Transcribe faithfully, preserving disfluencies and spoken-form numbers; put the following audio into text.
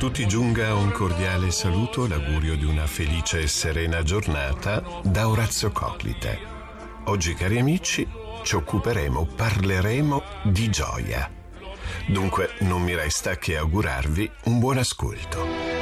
tutti giunga un cordiale saluto, l'augurio di una felice e serena giornata da Orazio Coclite. Oggi, cari amici, ci occuperemo, parleremo di gioia. Dunque non mi resta che augurarvi un buon ascolto.